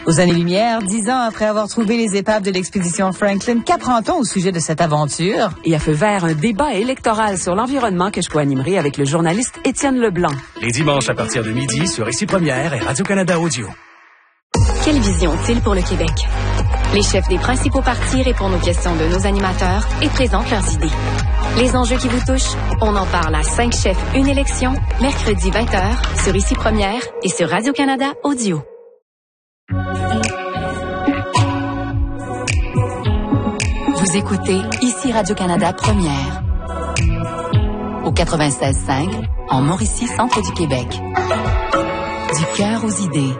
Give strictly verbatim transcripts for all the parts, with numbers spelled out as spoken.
Aux années-lumière, dix ans après avoir trouvé les épaves de l'expédition Franklin, qu'apprend-on au sujet de cette aventure? Et à feu vert, un débat électoral sur l'environnement que je co-animerai avec le journaliste Étienne Leblanc. Les dimanches à partir de midi sur Ici Première et Radio-Canada Audio. Quelle vision ont-ils pour le Québec? Les chefs des principaux partis répondent aux questions de nos animateurs et présentent leurs idées. Les enjeux qui vous touchent, on en parle à cinq chefs, une élection, mercredi vingt heures, sur Ici Première et sur Radio-Canada Audio. Vous écoutez Ici Radio-Canada Première. Au quatre-vingt-seize cinq, en Mauricie, centre du Québec. Du cœur aux idées.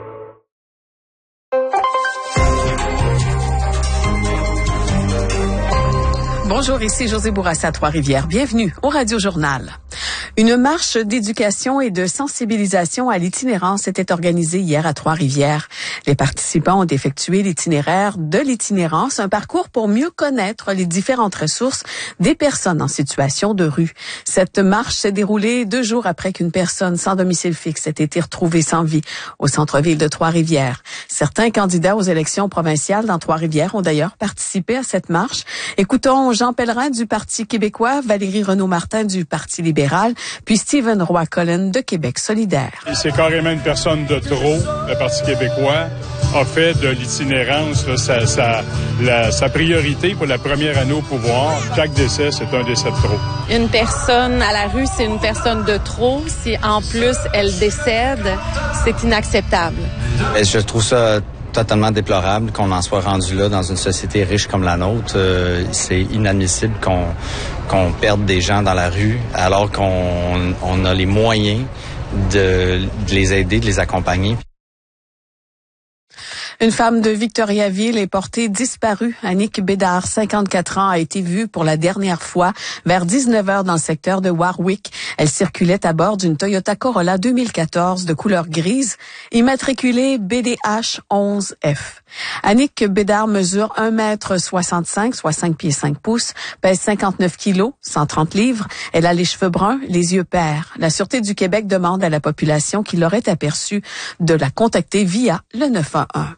Bonjour, ici José Bourassa, Trois-Rivières. Bienvenue au Radio Journal. Une marche d'éducation et de sensibilisation à l'itinérance était organisée hier à Trois-Rivières. Les participants ont effectué l'itinéraire de l'itinérance, un parcours pour mieux connaître les différentes ressources des personnes en situation de rue. Cette marche s'est déroulée deux jours après qu'une personne sans domicile fixe ait été retrouvée sans vie au centre-ville de Trois-Rivières. Certains candidats aux élections provinciales dans Trois-Rivières ont d'ailleurs participé à cette marche. Écoutons Jean Pellerin du Parti québécois, Valérie Renaud-Martin du Parti libéral, puis Stephen Roy-Cullen de Québec solidaire. C'est carrément une personne de trop. Le Parti québécois a fait de l'itinérance là, sa, sa, la, sa priorité pour la première année au pouvoir. Chaque décès, c'est un décès de trop. Une personne à la rue, c'est une personne de trop. Si en plus elle décède, c'est inacceptable. Et je trouve ça totalement déplorable qu'on en soit rendu là dans une société riche comme la nôtre. Euh, c'est inadmissible qu'on qu'on perde des gens dans la rue alors qu'on on a les moyens de, de les aider, de les accompagner. Une femme de Victoriaville est portée disparue. Annick Bédard, cinquante-quatre ans, a été vue pour la dernière fois vers dix-neuf heures dans le secteur de Warwick. Elle circulait à bord d'une Toyota Corolla deux mille quatorze de couleur grise, immatriculée B D H onze F. Annick Bédard mesure un mètre soixante-cinq, soit cinq pieds cinq pouces, pèse cinquante-neuf kilos, cent trente livres. Elle a les cheveux bruns, les yeux pairs. La Sûreté du Québec demande à la population qui l'aurait aperçue de la contacter via le neuf un un.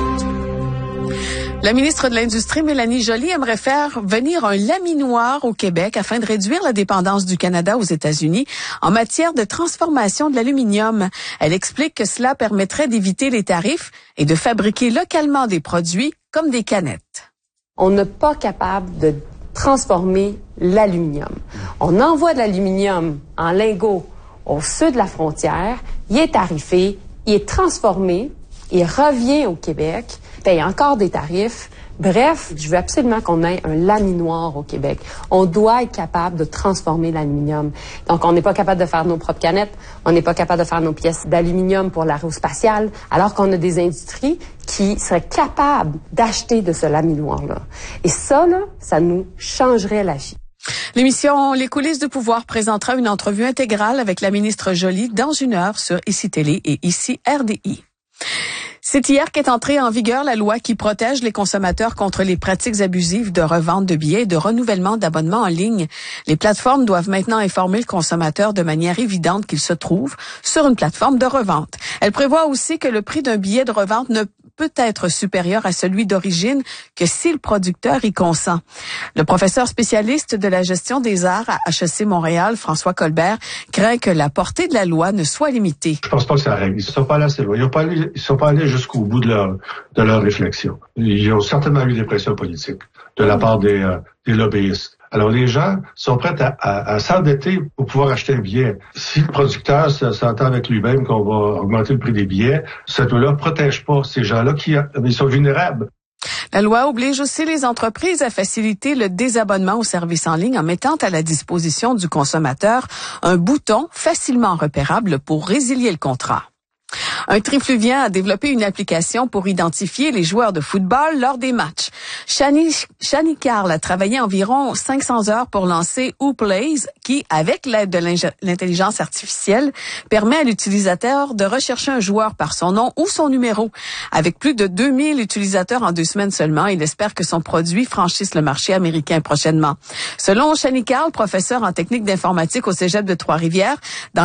La ministre de l'Industrie, Mélanie Joly, aimerait faire venir un laminoir au Québec afin de réduire la dépendance du Canada aux États-Unis en matière de transformation de l'aluminium. Elle explique que cela permettrait d'éviter les tarifs et de fabriquer localement des produits comme des canettes. On n'est pas capable de transformer l'aluminium. On envoie de l'aluminium en lingots au sud de la frontière, il est tarifé, il est transformé, il revient au Québec, paye encore des tarifs. Bref, je veux absolument qu'on ait un laminoir au Québec. On doit être capable de transformer l'aluminium. Donc, on n'est pas capable de faire nos propres canettes, on n'est pas capable de faire nos pièces d'aluminium pour l'aérospatiale, alors qu'on a des industries qui seraient capables d'acheter de ce laminoir-là. Et ça, là, ça nous changerait la vie. L'émission Les coulisses du pouvoir présentera une entrevue intégrale avec la ministre Joly dans une heure sur Ici Télé et Ici R D I. C'est hier qu'est entrée en vigueur la loi qui protège les consommateurs contre les pratiques abusives de revente de billets et de renouvellement d'abonnements en ligne. Les plateformes doivent maintenant informer le consommateur de manière évidente qu'il se trouve sur une plateforme de revente. Elle prévoit aussi que le prix d'un billet de revente ne peut être supérieur à celui d'origine que si le producteur y consent. Le professeur spécialiste de la gestion des arts à H E C Montréal, François Colbert, craint que la portée de la loi ne soit limitée. Je pense pas que ça règle. Ils ne sont pas allés assez loin. Ils ne sont pas allés, ils sont pas allés jusqu'au bout de leur, de leur réflexion. Ils ont certainement eu des pressions politiques de la part des, euh, des lobbyistes. Alors, les gens sont prêts à, à, à s'endetter pour pouvoir acheter un billet. Si le producteur s'entend avec lui-même qu'on va augmenter le prix des billets, cette loi ne protège pas ces gens-là qui ils sont vulnérables. La loi oblige aussi les entreprises à faciliter le désabonnement aux services en ligne en mettant à la disposition du consommateur un bouton facilement repérable pour résilier le contrat. Un trifluvien a développé une application pour identifier les joueurs de football lors des matchs. Shani, Shani Carl a travaillé environ cinq cents heures pour lancer WhoPlays, qui, avec l'aide de l'intelligence artificielle, permet à l'utilisateur de rechercher un joueur par son nom ou son numéro. Avec plus de deux mille utilisateurs en deux semaines seulement, il espère que son produit franchisse le marché américain prochainement. Selon Shani Carl, professeur en technique d'informatique au Cégep de Trois-Rivières, dans